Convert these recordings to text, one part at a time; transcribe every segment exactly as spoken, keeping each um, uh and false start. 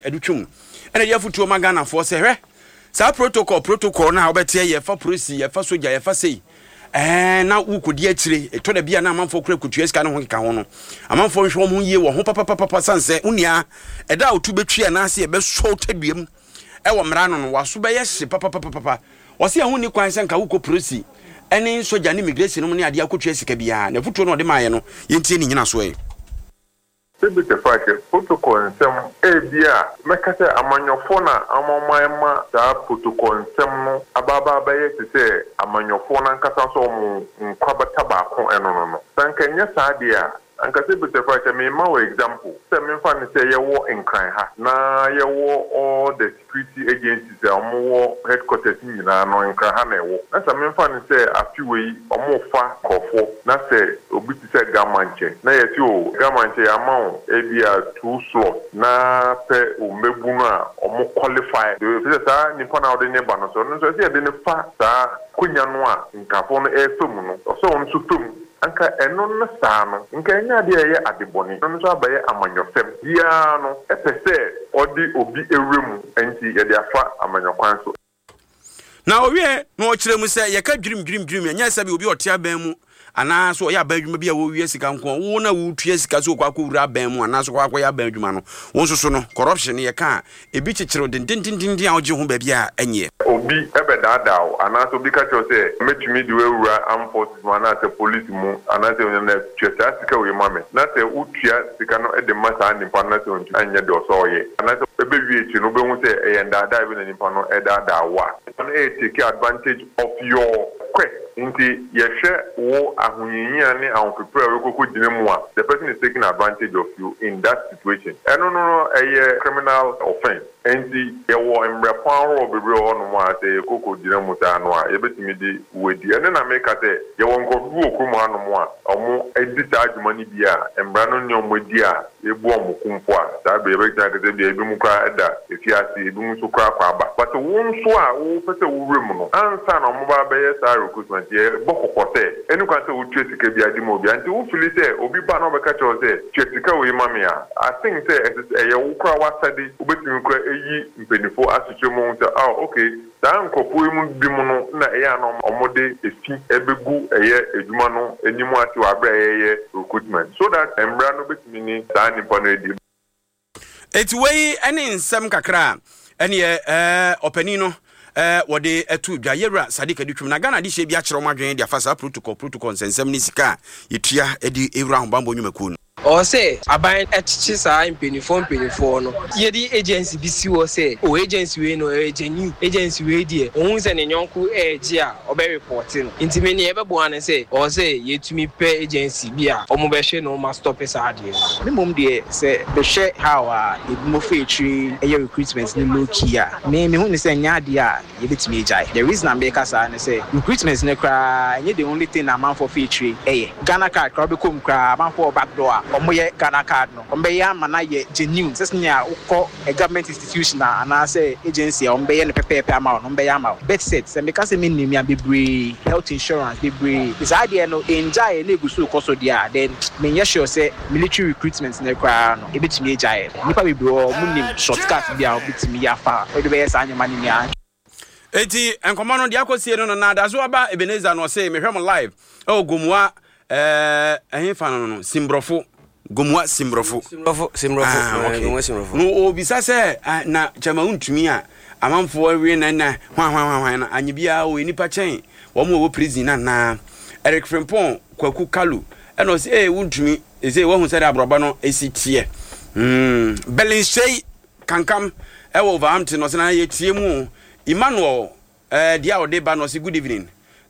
edutwum ene dia futuo magana fo se hwe sa protocol protocol na obetie ye fa police ye fa soja ye fa sei eh na ukodi akire eto da bia na amanfo kura kutua sika no ho keka ho no amanfo nhwe mo yie wo ho papa papa sanse unia eda otu betwia na ase e be so taduam e wo mra no no waso be ye hye papa papa papa wose ya ho ni kwan se nka uko police ene soja ni immigration no ne ade akotua sika bia na futuo no de maaye no yentie ni nyina so e Sibi te fake protocol nsem ebia mekase amanyofo na amamayema da protocol nsem no ababa abaye te se amanyofo na nkasa so mu nkwabata ba ko eno no no sanka nya saade a anka sibi te fake me ma we example se me fa ne se yewo enkran ha na yewo all the security agencies amowo headquarters nyina no enkran ha na ewo na se me fa ne se afiwe omo fa kofo na se obi ti se gamanche na yesi o gamanche ama ebia two slot na pe o megbunu a omo qualify de sa ni pa na ode ne ba no so no so se de ne fa sa kunya no a nkafo no e fam no so on so fam anka eno no sa no nka enya de ye adeboni no so abaye amanyofem dia no epese odi obi ewremu enti ye de afa amanyokwan so na owie no o kire mu se ye ka dwirim dwirim dwirim enya se bi obi ote aban mu ana so ya badwuma bia wo wie sika nko wo na wo tua sika so kwa akowura ban mu ana so kwa akwa badwuma no wo so so no corruption ye ka ebi chichiro den den den den a oje ho ba bia enye obi ebe daadao ana so bi ka cho se metumi di wura am forces man na se police mu ana se onye na tua sika we mame na se wo tua sika no e de masa ni pa na se onju anye de so ye ana se ebe wie chi no be hu se e yenda da bi na ni pa no e daada wa ana e take advantage of your quest inti yehwe wo ahunyinya ne ahopepra we kokko gine mu a the person is taking advantage of you in that situation eno no eye criminal offense enti yewo emrepan ro bebre ho no ma se kokko gine mu ta no a yebetimi di wedi ene na make say yewo nkofu okumu anu mu a omo edi ta adwuma ni bia embra no ne omodi a ebu omo kumfo a da be yebeta kete bia ebi mu kwa eda efiase ebi mu so kwa kwa aba but wo nso a wo pese wo wrem no ansa na omo ba be ye sa recruitment ye bokokote enu kwa se wo tue sika bia di mo bia nti wo fili se obi ba na obeka cho se tue sika we mame a I think say eye wo kwa wasadi obetimi kwa eyi mpenifo asitwe mo nta ah okay dan kopo mu bi mu no na eye anom omode efi ebegu eye edwuma no enimu ati wa bra eye recruitment so that embra no betimi ni dan ni pano edi eti wei ene nsem kakra ene eh opani no eh wode etu dwa yewra sadika ditwum na Ghana di hye bia kyerɛ madwen dia fasa protocol protocol nsensem ni sika yetua edi ewra hombambo nwumaku no o say aban etchi sa impenifo mpenifo no ye di agency bi si wo say o agency we no agenu agency we die ohun se ne nyonko eji a obe report no intime ne ye be bo an say o say ye tumi pe agency bi a omo be hwe no ma stop esa ade me mom de say be hwe how a e mo fe twi e recruitment ni low key a me me hu ne say nya ade a ye betumi ejai the reason am be kasa ne say recruitment ne kra nye the only thing na man for fe twi eh Ghana card kra be kom kra man for back door omoye Ghana card no ombe ya mana ye genuine sesnya ukọ a government institution na na say agency ombe ye ne pepepe ama no ombe ya ama bet set se me ka se minimi abebre health insurance bebre is idea no enjoy na egusu koso dia then me ye sure say military recruitment na kwa no ebetimi ejaye nipa bebre o munim shortcut bia obetimi ya fa we be yes anya mani nya eti enkomo no dia kosie no na da so aba Ebenezer no say me hwem live o gomua eh ehin fa no no simbrofo gomwa simrofo simrofo simrofo gomwa simrofo no obisa se na chama untumi a amanfo awie na na hwa hwa hwa na anyibia o enipa chen wo mo wo prison na na Eric Frimpong kwaku kalu eno se eh untumi eze wo hu se da abroba no esitie mm Belinshey kankam e wo Overhampton no se na ye tie mu Emmanuel eh dia ode ba no se good evening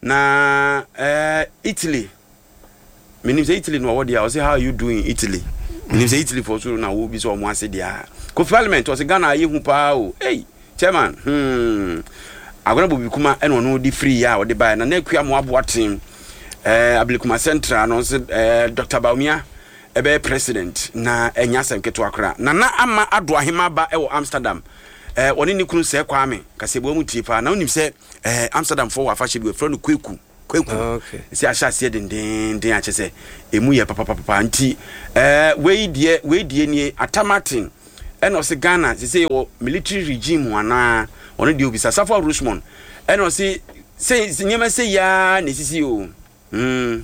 na eh Italy menim say Italy no what dia say how are you doing Italy menim say Italy for so na wo bi so mo ase dia ko parliament o say Ghana ye hu pa o hey chairman hmm agora bobi kuma eno no di free ya o de ba na na akua mo aboaten eh Ablekuma Central no say eh Doctor Baumia ebe president na enya senketo akra na na ama ado ahema ba e wo Amsterdam eh woni ni kunu se kwame kasebo mu tipa na onim se eh Amsterdam for wa fashion we from kweku okay si ahase den den den a chese emu ye papa papa anti eh we die we die ni Atamatin and also Ghana they say o military regime wana ono de obisa Safa Richmond and also say nyema say ya na sisi o mm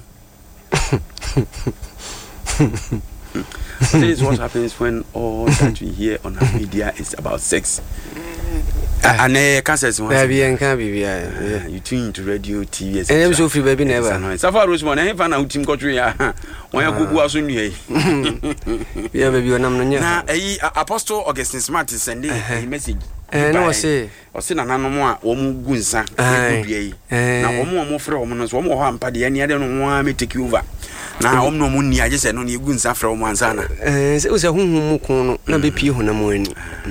This is what happens when all that we hear on our media is about sex. And I can't say so. Baby, and can't be. You tune to radio, T V. And I'm so free, baby, never. Safa Richmond, I found out Tim Country. When I go soon, yeah, baby, you're not. Now, Apostle Augustine Smart is sending a message. And I say, or send an animal or Gunsa. Now, one more more from one more harm, Paddy, and I don't want me to take you over. Now, I'm no money, I just said, only Gunsa from Manzana. It was a home, no be pure on a morning.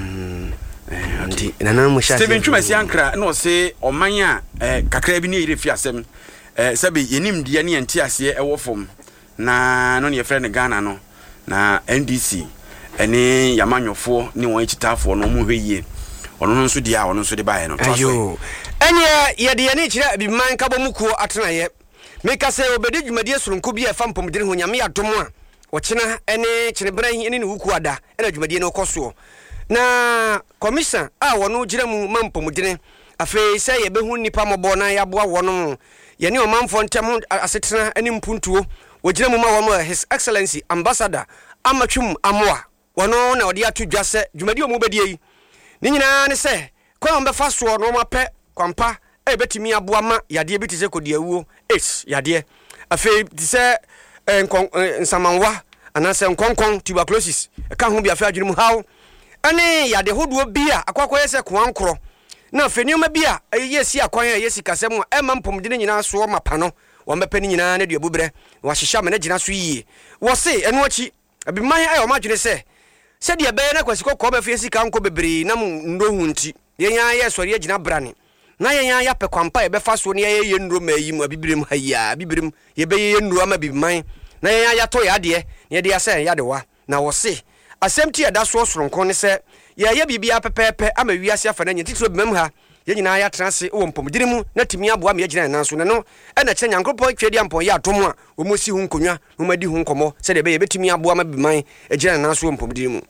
Stephen Chumas Yankra, no say, or Maya, Kakrabini, if you are seven, Sabi, Yenim, Diani, and Tiasia, a war from na, no, your friend Ghana, no, na N D C, and a Yamanyo four, no one chita for no more year, or no so dear, or no so the buy, no, you. And yeah, yeah, the nature be man Kabomuko at night. Make us say, Obedi, my dear son, could be a fan from Yamia Tomoa, or China, and a Chinebrain in Ukuada, and a Jumadino Koso. Na commission a wono gire mu mampo mudine afi say ye behu nipa mobona ya boa wono ye ne o mamfo ntem asetena ani mpuntuo wo gire mu ma wono His Excellency Ambassador Amatwum Amoa wono na odi atodwa se dwumadi o mu bedie yi ni nyina ne se kwa mbefa so no mape kwampa e betimi aboa ma yade bi tise kodi awuo es yade afi tise enkon nsamanwa anase nkonkon tuberculosis e ka ho bia fa adwene mu hawo ane ya de hodo bia akwakọ yese kwankro na fenioma bia yesi akwan ya yesi kasem a ema mpom de nyina so mapa no wo mepe ni nyina na duabubre wa hihya me na gina so yie wo se eno achi abiman ayo ma dwene se se de be na kwasiko ko ba fiesi kanko bebre na mu ndohu nti yenya ye sori ya gina brane na yenya ya pe kwampa ye be fa so ne ye ye ndro mayi mu abibrem haya abibrem ye be ye ndro ama biman na yenya ya to ya de ne de ya se ya de wa na wo se asɛmti ada so soronko ne sɛ ya ya bibia pepepe ama wiase afa na nyititro bemam ha ye nyina ya transe wo mpomdiri mu na timi aboa me agina na so ne no ɛna kyɛ nyankopɔ twedi ampon ya atom a wo mosi hu nkonwa no madi hu nkomo sɛ de be ye betimi aboa ma biman agina na so mpomdiri mu.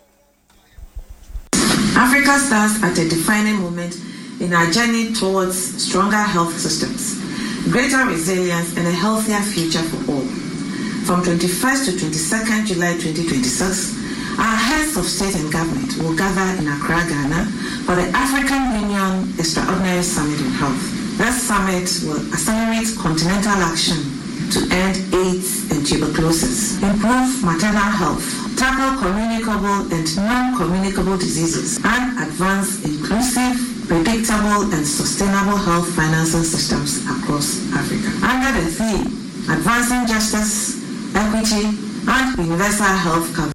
Africa stands at a defining moment in our journey towards stronger health systems, greater resilience and a healthier future for all. From twenty-first to twenty-second July twenty twenty-six, our heads of state and government will gather in Accra, Ghana for the African Union Extraordinary Summit on Health. This summit will accelerate continental action to end AIDS and tuberculosis, improve maternal health, tackle communicable and non-communicable diseases, and advance inclusive, predictable, and sustainable health financing systems across Africa. Under the theme, Advancing Justice, Equity, and Universal Health Coverage.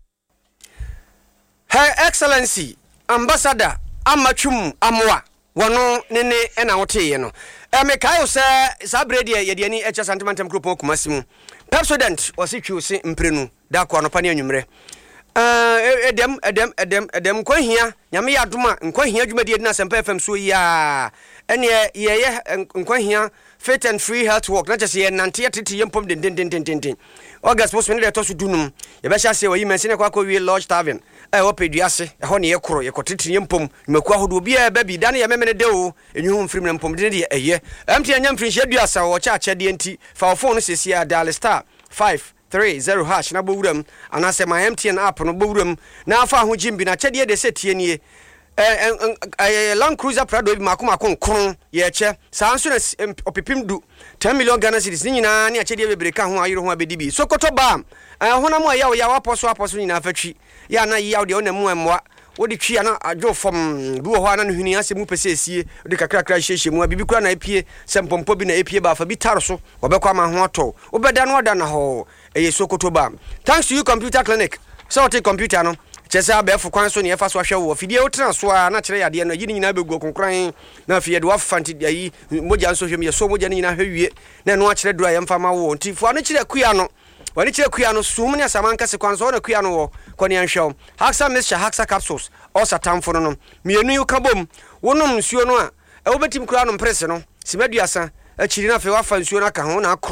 Her Excellency Ambassador Amatwum Amoa wono nene ena wote ye no e me kai se sabredi ye de ani echa sentimental group Kumasimu president ositwi se mprenu da kwa no pa ne anwumre eh edem edem edem edem kwahia nyame ya doma nkwahia dwumadi na Sempa F M so ya ene ye ye nkwahia fit and free health work na just ye nante tete ye mpom den den den den den August post me de to so dunum ye be sha se wayi mense kwa kwa wi lodge tavern eh wo peduase e ho ne ye koro ye kotete ye mpom maku ahodo obi e ba bi da ne ye memene de o enyu mfrim ne mpom de de eye emte anya mfrim hye duasa wo cha cha de nti fa phone no sesia dial star five three zero hash na bowuram anase my M T N app no bowuram na afa ho jimbi na chede de setie nie eh eh Land Cruiser Prado bi makoma kon kron ye che sa nso na opipim du ten million Ghana cedis ni nyina ne achede bebre ka ho ayiro ho abedi bi Sokoto bam eh honam ya ya waposo aposo nyina fatwi ya na ya de onamu amwa wodi twa na adwo fom bi wo ho ana no huni asemu pesesie wodi kakra kakra hyehye mu bibi kura na epie sempompo bi na epie ba fa bi tarso obekwa ma ho to obeda no oda na ho eye Sokoto bam. Thanks to you Computer Clinic. So take computer no chesa be fo kwan so ne efa so ahwe wo fidie wotra so a na kire yade no yini nyina begu konkran na afie de wafanti ayi moja nso hwem ye so moja nyina hwewie na no akire dura ye mfa ma wo nti fo ano kire kuya no wani kire kuya no sum ne asamanka se kwan so na kuya no wo kwani anhwew Haxa Mixture Haxa capsules o satamfo no mienu yu kabom wonom nsuo no a e wobetim kura no mprese no simaduasa akiri na fe wafa nsuo no aka ho na akro no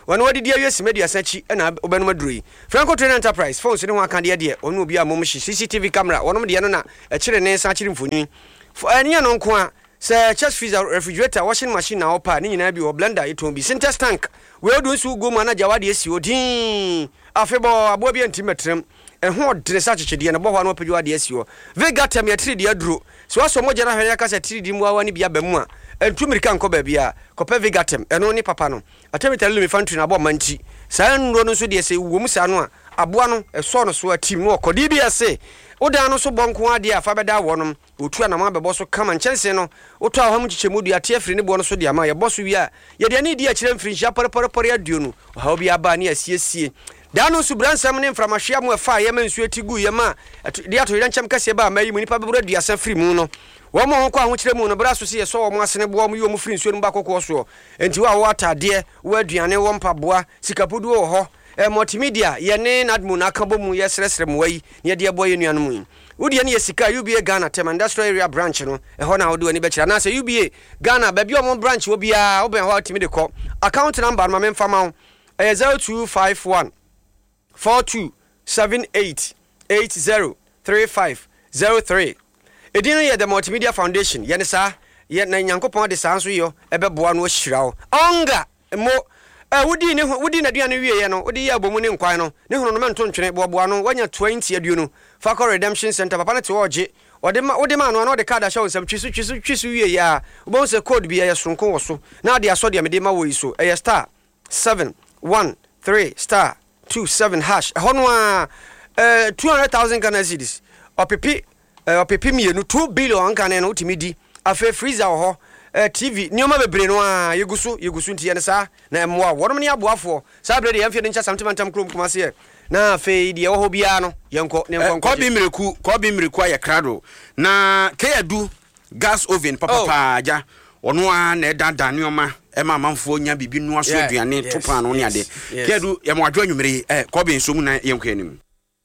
Ono wadi dia yes media sachi na obenuma duri. Franco Train Enterprise phone so ne ho aka de de ono obi a mom hye C C T V camera wonom de no na e kire ne sa kire mfoni. Anya no nko a se chest freezer refrigerator washing machine na opa ne nyina bi o blender eton bi Sintex tank we odu nsu go ma na jawade esi odin afebo abo bi antimetrem ehun dresa chichide na bo ho na opaju ade esi o Vega tem ya three de aduro so aso mo jera hwere aka se three de mu awa ne bia bamu a entumirika nko ba bia kope Vega tem eno ni papa no atemetale mi fantry na bo manti sa nro no so de se wo mu sa no a aboa no eso no so a team no okodi bia se odan no so bonko ade afa beda wonom otu anama bebo so kama nchense no otu a hom chichemu du ate afri ne bo no so de ama ye boso wi a ye de ne di a kire mfiri hia pore pore aduo no ha obi aba ne asiesie da no so bransam ne mframahwea mu afa ye mansu atigu ye ma de ato ye ncham kase ba mayi mu nipa bebro aduasa firi mu no wo mo honko aho kire mu no bra so se ye so wo mo asene bo mo yo mo firi nsuo no ba kokko so enti wa wo atade wo aduane wo mpaboa sikapodu wo ho e multimedia ye ne nadmu na akabo mu ye sresre mu wai ne de ebo ye nuanu mu wodi ne ye sika U B A Ghana Tem Industrial Area branch no e ho na wo do ani be kira na se U B A Ghana ba bi o mo branch wo bia wo ben ho timi de ko account number ma memfa ma wo e zero two five one four two seven eight eight zero three five zero three. Edino ye the Multimedia Foundation ye ne sa ye na Nyankopon de sa nso yo ebeboa no hyirawo onga mo eh wudi ne wudi na duane wie ye no wudi ye abomu ne nkwan no ne hunu no mento ntwene boboa no wanya twenty aduo no Fakor Redemption Center papa na te oje ode ma ode ma no na ode card show nsam twisu twisu twisu wie ya ubon se code bi ya sonko wo so na ade aso de me de ma wo yi so eh star seven one three star two seven hash hono a eh two hundred thousand Ghana cedis opepi opepi mienu two billion Ghana no timidi afa freezer ho eh T V nyoma bebre no a yegusu yegusu ntie ne sa na emwa wonom ne aboafo sa bre de yamfie de ncha samtemantam krom kuma se na fe de wo bia no yenko ne nko ko bi mreku ko bi mreku aye krado na kayadu gas oven papa pa aja ono a na eda danioma e ma manfo nya bibi no aso aduane topa no ne ade kayadu ye mo adwo nwumere eh ko bi nso mu na yenko anim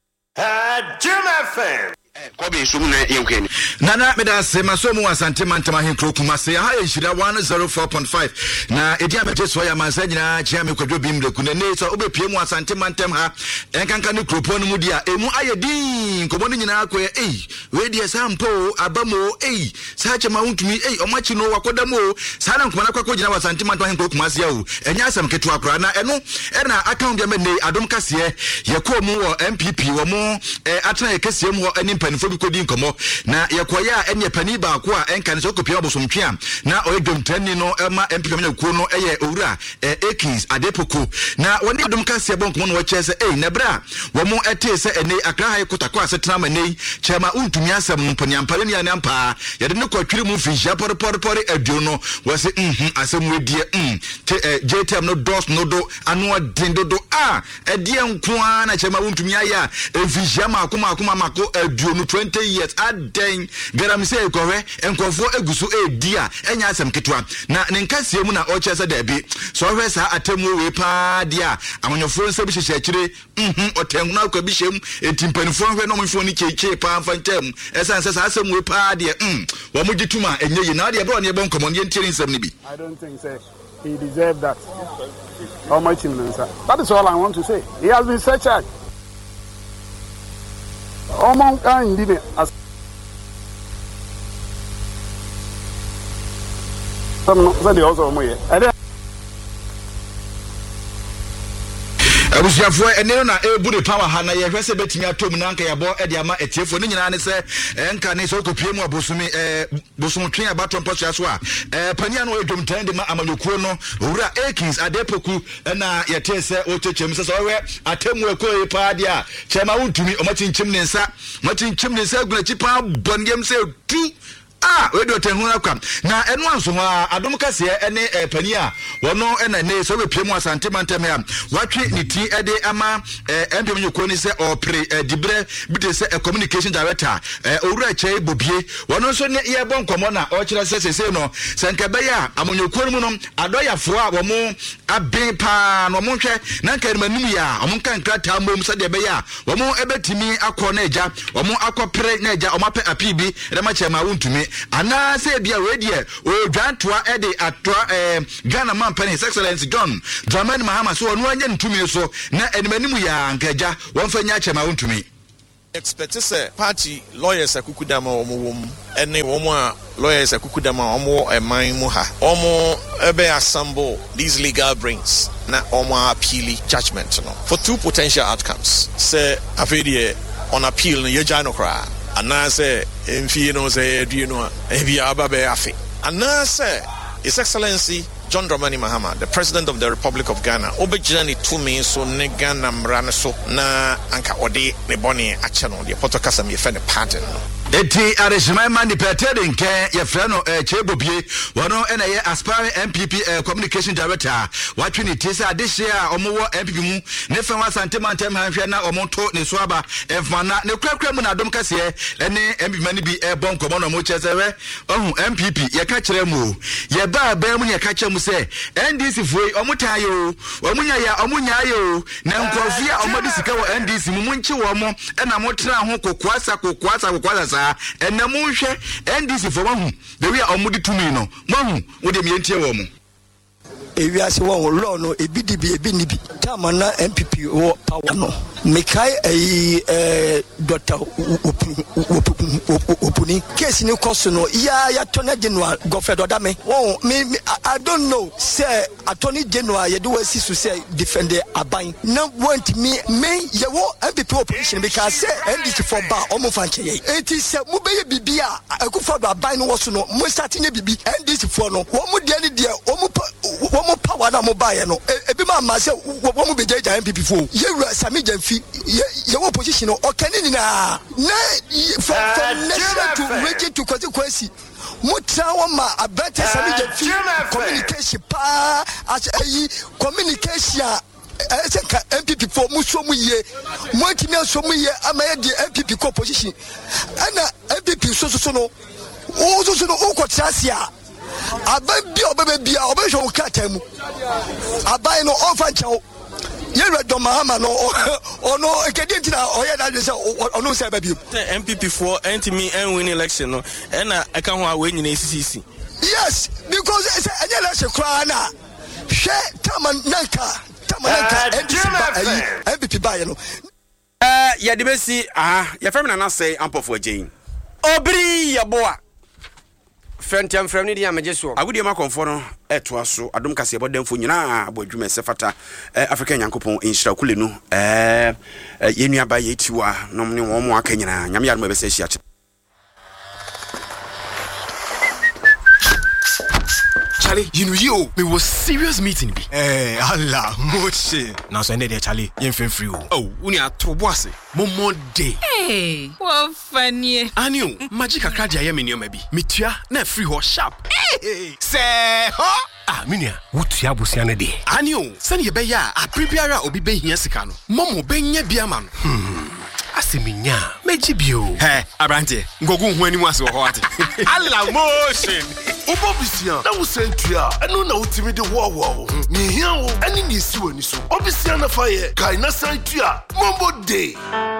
ah Jim F M Kobe sumu na yenkeni nana meda se maso mu asante mantama henkro kuma se ha ye shira one oh four point five na edi amete so ya mansa nyina chia me kwadwo bim de kuna ne so obepie mu asante mantem ha enkanka ne kropo no mu dia emu ayedin komo ne nyina akoye eh we dia sampo abamo eh sa chema untumi eh omachi no wakoda mo sa na nkoma na kwakọ gina asante mantama henkro kuma se ya o enya asam keto akora na eno ena account dia me ne adom kase ye ko mu wo M P P wo mu atra ye kase mu ani panifo bi kodi nkomo na yakoya enye pani ba ko a enka ne so kopia obosomtwe a na oyedom tani no ema M P P na kuo no eye owura Ekins Adepoko na woni adom kase bon komo no wache se eh na bra wo mu ete se ene akra ha kotako asetena manei chema untumi asem no pani ampare ne ya ampa yede ne kwatwire mu fi japor por por aduo no wose mhm asem wedie mm J T M no dos no do anu dindodo a edie nko na chema untumi aya efijama akoma akoma mako aduo no twenty years aden garam say kowe enkofo egusu edia enya asem ketwa na ne nkasie mu na oche se da bi so hwe sa atemu we pa dia amanyofo nse bi hyehyɛ kire mhm otenhuna akwa bi hyem etimpanifo hwe no mfo ni cheche pa fantem esan se sa asem we pa dia mm wo mo gituma enye yi na dia bro ne bon komo ne ntiri nsem ni bi. I don't think say he deserve that. How much in answer? That is all I want to say. He has been searched. Omon kan ndibe as some so the also mo ye abusiafo ene na ebu de power ha na ye hwese betimi atom na nka yabo e de ama etiefo ne nyina ne se enka ne so kopie mu abosumi eh bosomtwe abato mposo aso a eh pania no edwom tande ma amanyokuo no owura Ekins Adepoku na ye te se o chechem se so we atemu ekoe pa dia chema untumi o machinchim ne nsa machinchim ne nsa guna chipa bondiem se tu ah we do tenhuna kwam na eno anso ho adom kase ene pani a wono ena ne so we piemu asante mantem ya watwe ni ti ede ama M P M nyoko ni se opre dibre bite se communication director owura chei bobie wono so ne ye bon komo na o kire se sese no senka be ya amonyoko mu no adoyafo a wo mo aben pa no mo hwe na nka manum ya o mo nka nkrata mbom se de be ya wo mo ebetimi akọ na eja wo mo akọ pre na eja o mape apibi de ma chema wuntumi ana say bia we die o dwantoa e de atoa eh Ghana man pen His Excellency John Dramani Mahama so onu anya ntumi so na enimanimu ya nkaja wonfa nya chema wontumi expect say party lawyers akukudama omo wom ene omo a lawyers akukudama omo eman mu ha omo ebe assemble these legal brains na omo appeal judgment no for two potential outcomes say afedie on appeal no yeja no kra ana say emfie no say adue no ebi aba be afi ana say His Excellency John Dramani Mahama, the President of the Republic of Ghana, obejani two me so ne Ghana mrane so na anka ode ne boni ache no de potokasa me fe ne pardon no. Eti arrangement man depended in care your friend eh Chebobie wono na ye aspiring M P P uh, communication director what we tisa this year omo M P P mu ne fa wasante mantem hanhwe na omo to ne so aba efana ne kwakwa mu na dom kase ene M P P mani bi e bon komo no mo chesewe ohun M P P ye ka kire mu ye ba ba mu ye ka kire mu se N D C foi omo tayo omo nya ya omo nya yo na nkofia omo di sika wo N D C mu munchi wo mo na mo tra ho kokoasa kokoasa kokoasa enemu hwe N D C for mahu the way omudi tumi no mahu wo de mientie wo mo ewiase wo law no ebi di bi ebi ni bi tama na M P P wo power no mekai eh eh Doctor Opuni case ni koso no ya ya Attorney General Godfred Odame wo me I don't know say Attorney General ye do wasi so say defend aban na want me me ye wo M P P opposition because say N D C for ba omo fanche ye enti say mu be ye bibia akufo do aban no wo so no mo start nye bibi N D C for no wo mu de ne de omo wo power na mo buy no ebi ma ma say wo mo be jeja M P P for ye wura Sami Jamfi ye wo position o kanini na na from national to region to consequence mutrawa ma abete Sami Jamfi communication pa as ayi communication ese ka M P P for muso mu ye mo timi aso mu ye amaye de M P P ko position ana M P P so so no o so so no o ko trasia aban bi obebe bia obehwe wo kata mu aban no ofa nchawo Yere do Mahama no ono ekedi na oye da say ono say ba bi M P P for entimi en win election no e na eka ho a we nyina C C C. Yes, because say enye election kra na hwe tama nanka tama nanka M P P ba ye no eh ya de besi ah ya fam na na say ampofo agyin obri ya boa Frentam from Nidia Majeso. I would be my conform at was Adam Cassia, but then for you now, but you may sefata African Yankopon in Strakulino, eh, Yenia by Yetua, no more Kenya, Yamia may say she. Charlie, you know you, we was serious meeting be. Eh, Allah, moche. Now so there Charlie, you feel free. Oh, we are to boss. Momo day. Hey, what funny. Anu, magic akadi ayem in your maybe. Mitua na free ho sharp. Hey, say ho. Ah, minia, wutua busiane de. Anu, send ye be ya, a prepare obi be hia sika no. Momo be nya bia man. Hmm. Asiminya, mejibio. Hey, Abrante, ngogu hu ani mu ase ho ate. Allah motion. Obobisia, na wo sentua, eno na utimi de wo wo. Ni hia wo, ani ni si wani so. Obisia na fa ye, kai na sentua, mombo day.